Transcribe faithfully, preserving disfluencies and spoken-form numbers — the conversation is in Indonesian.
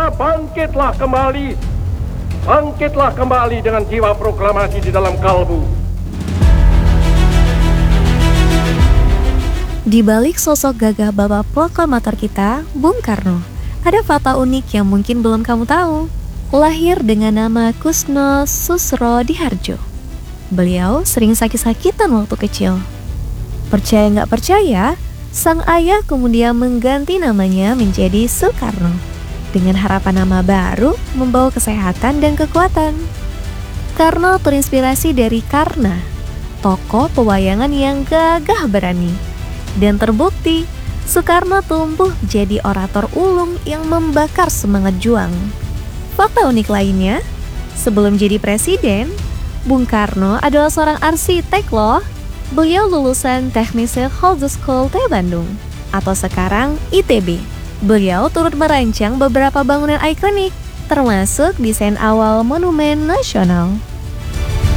Karna, bangkitlah kembali. Bangkitlah kembali dengan jiwa proklamasi di dalam kalbu. Di balik sosok gagah bapak proklamator kita, Bung Karno, ada fakta unik yang mungkin belum kamu tahu. Lahir dengan nama Kusno Susrodiharjo. Beliau sering sakit-sakitan waktu kecil. Percaya nggak percaya, sang ayah kemudian mengganti namanya menjadi Soekarno, dengan harapan nama baru membawa kesehatan dan kekuatan. Karno terinspirasi dari Karna, tokoh pewayangan yang gagah berani. Dan terbukti, Soekarno tumbuh jadi orator ulung yang membakar semangat juang. Fakta unik lainnya, sebelum jadi presiden, Bung Karno adalah seorang arsitek loh. Beliau lulusan Teknik Holder School T Bandung, atau sekarang I T B. Beliau turut merancang beberapa bangunan ikonik, termasuk desain awal Monumen Nasional.